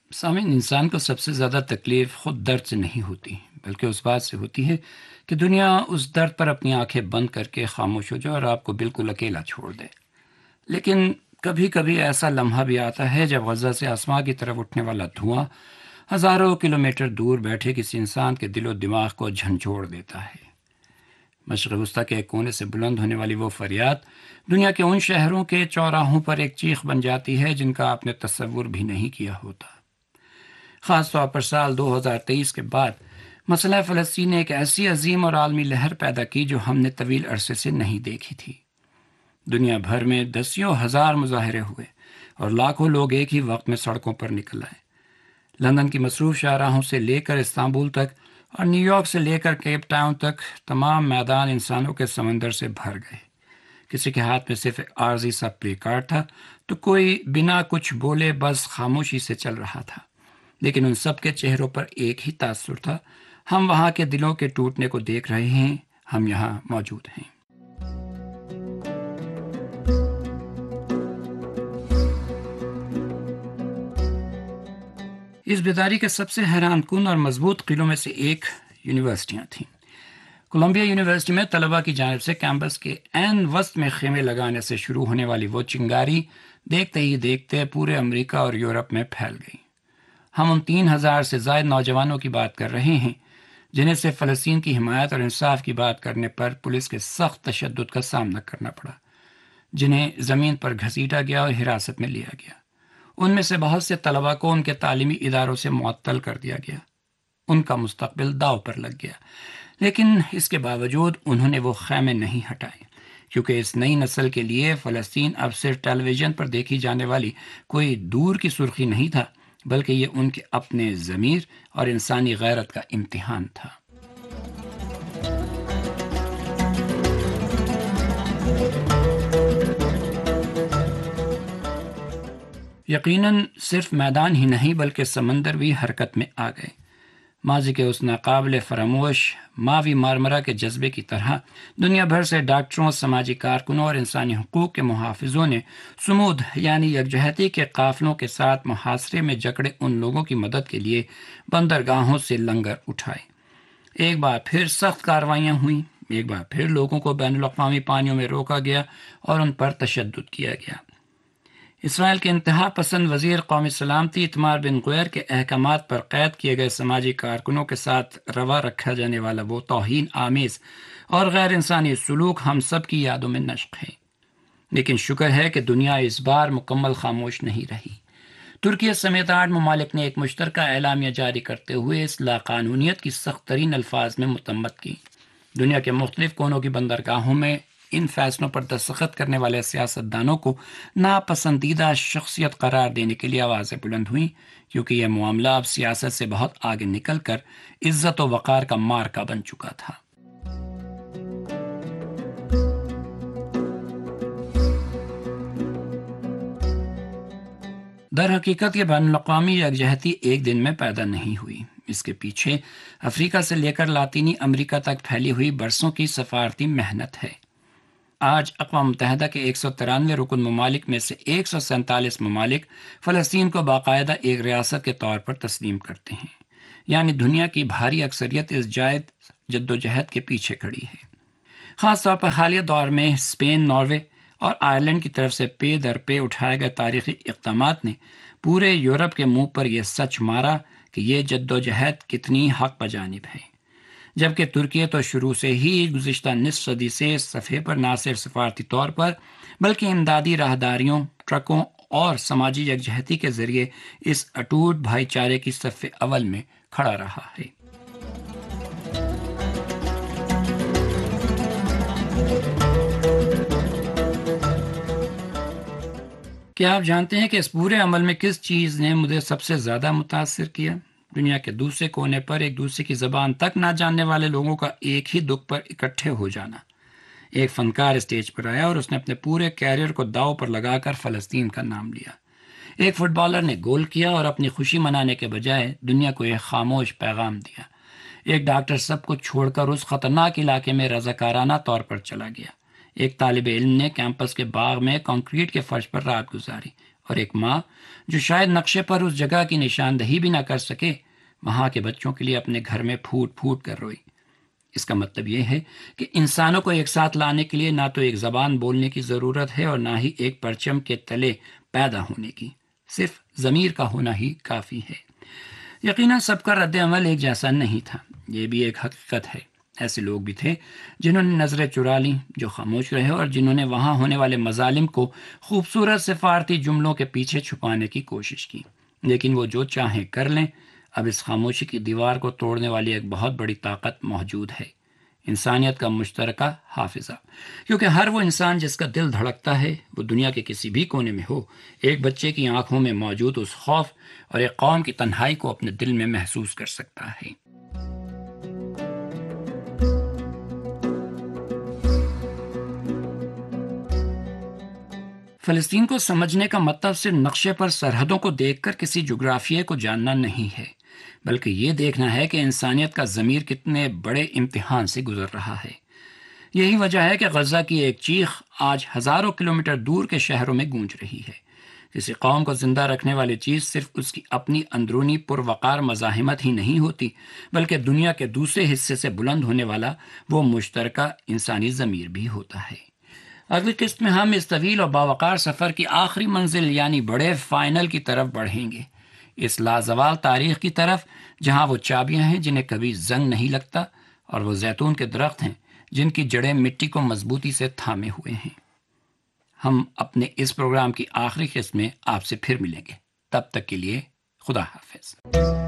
سامعین، انسان کو سب سے زیادہ تکلیف خود درد سے نہیں ہوتی بلکہ اس بات سے ہوتی ہے کہ دنیا اس درد پر اپنی آنکھیں بند کر کے خاموش ہو جائے اور آپ کو بالکل اکیلا چھوڑ دے۔ لیکن کبھی کبھی ایسا لمحہ بھی آتا ہے جب غزہ سے آسمان کی طرف اٹھنے والا دھواں ہزاروں کلومیٹر دور بیٹھے کسی انسان کے دل و دماغ کو جھنجھوڑ دیتا ہے۔ مشرق وسطیٰ کے ایک کونے سے بلند ہونے والی وہ فریاد دنیا کے ان شہروں کے چوراہوں پر ایک چیخ بن جاتی ہے جن کا آپ نے تصور بھی نہیں کیا ہوتا۔ خاص طور پر سال 2023 کے بعد مسئلہ فلسطین نے ایک ایسی عظیم اور عالمی لہر پیدا کی جو ہم نے طویل عرصے سے نہیں دیکھی تھی۔ دنیا بھر میں دسیوں ہزار مظاہرے ہوئے اور لاکھوں لوگ ایک ہی وقت میں سڑکوں پر نکل آئے۔ لندن کی مصروف شاہراہوں سے لے کر استنبول تک اور نیو یارک سے لے کر کیپ ٹاؤن تک تمام میدان انسانوں کے سمندر سے بھر گئے۔ کسی کے ہاتھ میں صرف ایک عارضی سا پلے کارڈ تھا تو کوئی بنا کچھ بولے بس خاموشی سے چل رہا تھا، لیکن ان سب کے چہروں پر ایک ہی تاثر تھا: ہم وہاں کے دلوں کے ٹوٹنے کو دیکھ رہے ہیں، ہم یہاں موجود ہیں۔ اس بیداری کے سب سے حیران کن اور مضبوط قلعوں میں سے ایک یونیورسٹیاں تھیں۔ کولمبیا یونیورسٹی میں طلباء کی جانب سے کیمپس کے عین وسط میں خیمے لگانے سے شروع ہونے والی وہ چنگاری دیکھتے ہی دیکھتے پورے امریکہ اور یورپ میں پھیل گئی۔ ہم ان 3,000 سے زائد نوجوانوں کی بات کر رہے ہیں جنہیں سے فلسطین کی حمایت اور انصاف کی بات کرنے پر پولیس کے سخت تشدد کا سامنا کرنا پڑا، جنہیں زمین پر گھسیٹا گیا اور حراست میں لیا گیا۔ ان میں سے بہت سے طلباء کو ان کے تعلیمی اداروں سے معطل کر دیا گیا، ان کا مستقبل داؤ پر لگ گیا، لیکن اس کے باوجود انہوں نے وہ خیمے نہیں ہٹائے، کیونکہ اس نئی نسل کے لیے فلسطین اب صرف ٹیلی ویژن پر دیکھی جانے والی کوئی دور کی سرخی نہیں تھا، بلکہ یہ ان کے اپنے ضمیر اور انسانی غیرت کا امتحان تھا۔ یقیناً صرف میدان ہی نہیں بلکہ سمندر بھی حرکت میں آ گئے۔ ماضی کے اس ناقابل فراموش ماوی مارمرا کے جذبے کی طرح دنیا بھر سے ڈاکٹروں، سماجی کارکنوں اور انسانی حقوق کے محافظوں نے صمود یعنی یکجہتی کے قافلوں کے ساتھ محاصرے میں جکڑے ان لوگوں کی مدد کے لیے بندرگاہوں سے لنگر اٹھائے۔ ایک بار پھر سخت کارروائیاں ہوئیں، ایک بار پھر لوگوں کو بین الاقوامی پانیوں میں روکا گیا اور ان پر تشدد کیا گیا۔ اسرائیل کے انتہا پسند وزیر قومی سلامتی اتمار بن غویر کے احکامات پر قید کیے گئے سماجی کارکنوں کے ساتھ روا رکھا جانے والا وہ توہین آمیز اور غیر انسانی سلوک ہم سب کی یادوں میں نشق ہے۔ لیکن شکر ہے کہ دنیا اس بار مکمل خاموش نہیں رہی۔ ترکی سمیت 8 ممالک نے ایک مشترکہ اعلامیہ جاری کرتے ہوئے اس لاقانونیت کی سخت ترین الفاظ میں مذمت کی۔ دنیا کے مختلف کونوں کی بندرگاہوں میں ان فیصلوں پر دستخط کرنے والے سیاستدانوں کو ناپسندیدہ شخصیت قرار دینے کے لیے آوازیں بلند ہوئیں، کیونکہ یہ معاملہ اب سیاست سے بہت آگے نکل کر عزت و وقار کا مارکا بن چکا تھا۔ در حقیقت یہ بین الاقوامی یکجہتی ایک دن میں پیدا نہیں ہوئی۔ اس کے پیچھے افریقہ سے لے کر لاطینی امریکہ تک پھیلی ہوئی برسوں کی سفارتی محنت ہے۔ آج اقوام متحدہ کے 193 رکن ممالک میں سے 147 ممالک فلسطین کو باقاعدہ ایک ریاست کے طور پر تسلیم کرتے ہیں، یعنی دنیا کی بھاری اکثریت اس جائز جدوجہد کے پیچھے کھڑی ہے۔ خاص طور پر حالیہ دور میں اسپین، ناروے اور آئرلینڈ کی طرف سے پے در پے اٹھائے گئے تاریخی اقدامات نے پورے یورپ کے منہ پر یہ سچ مارا کہ یہ جدوجہد کتنی حق بجانب ہے، جبکہ ترکیہ تو شروع سے ہی گزشتہ نصف صدی سے اس صفحے پر نہ صرف سفارتی طور پر بلکہ امدادی راہداریوں، ٹرکوں اور سماجی یکجہتی کے ذریعے اس اٹوٹ بھائی چارے کی صف اول میں کھڑا رہا ہے۔ کیا آپ جانتے ہیں کہ اس پورے عمل میں کس چیز نے مجھے سب سے زیادہ متاثر کیا؟ دنیا کے دوسرے کونے پر ایک دوسرے کی زبان تک نہ جاننے والے لوگوں کا ایک ہی دکھ پر اکٹھے ہو جانا۔ ایک فنکار اسٹیج پر آیا اور اس نے اپنے پورے کیریئر کو داؤ پر لگا کر فلسطین کا نام لیا۔ ایک فٹ بالر نے گول کیا اور اپنی خوشی منانے کے بجائے دنیا کو ایک خاموش پیغام دیا۔ ایک ڈاکٹر سب کچھ چھوڑ کر اس خطرناک علاقے میں رضاکارانہ طور پر چلا گیا۔ ایک طالب علم نے کیمپس کے باغ میں کنکریٹ کے فرش پر رات گزاری اور ایک ماں جو شاید نقشے پر اس جگہ کی نشاندہی بھی نہ کر سکے، وہاں کے بچوں کے لیے اپنے گھر میں پھوٹ پھوٹ کر روئی۔ اس کا مطلب یہ ہے کہ انسانوں کو ایک ساتھ لانے کے لیے نہ تو ایک زبان بولنے کی ضرورت ہے اور نہ ہی ایک پرچم کے تلے پیدا ہونے کی، صرف ضمیر کا ہونا ہی کافی ہے۔ یقیناً سب کا رد عمل ایک جیسا نہیں تھا، یہ بھی ایک حقیقت ہے۔ ایسے لوگ بھی تھے جنہوں نے نظریں چرا لیں، جو خاموش رہے اور جنہوں نے وہاں ہونے والے مظالم کو خوبصورت سفارتی جملوں کے پیچھے چھپانے کی کوشش کی۔ لیکن وہ جو چاہیں کر لیں، اب اس خاموشی کی دیوار کو توڑنے والی ایک بہت بڑی طاقت موجود ہے، انسانیت کا مشترکہ حافظہ۔ کیونکہ ہر وہ انسان جس کا دل دھڑکتا ہے، وہ دنیا کے کسی بھی کونے میں ہو، ایک بچے کی آنکھوں میں موجود اس خوف اور ایک قوم کی تنہائی کو اپنے دل میں محسوس کر سکتا ہے۔ فلسطین کو سمجھنے کا مطلب صرف نقشے پر سرحدوں کو دیکھ کر کسی جغرافیے کو جاننا نہیں ہے، بلکہ یہ دیکھنا ہے کہ انسانیت کا ضمیر کتنے بڑے امتحان سے گزر رہا ہے۔ یہی وجہ ہے کہ غزہ کی ایک چیخ آج ہزاروں کلومیٹر دور کے شہروں میں گونج رہی ہے۔ کسی قوم کو زندہ رکھنے والی چیز صرف اس کی اپنی اندرونی پروقار مزاحمت ہی نہیں ہوتی، بلکہ دنیا کے دوسرے حصے سے بلند ہونے والا وہ مشترکہ انسانی ضمیر بھی ہوتا ہے۔ اگلی قسط میں ہم اس طویل اور باوقار سفر کی آخری منزل یعنی بڑے فائنل کی طرف بڑھیں گے، اس لازوال تاریخ کی طرف جہاں وہ چابیاں ہیں جنہیں کبھی زنگ نہیں لگتا، اور وہ زیتون کے درخت ہیں جن کی جڑیں مٹی کو مضبوطی سے تھامے ہوئے ہیں۔ ہم اپنے اس پروگرام کی آخری قسط میں آپ سے پھر ملیں گے، تب تک کے لیے خدا حافظ۔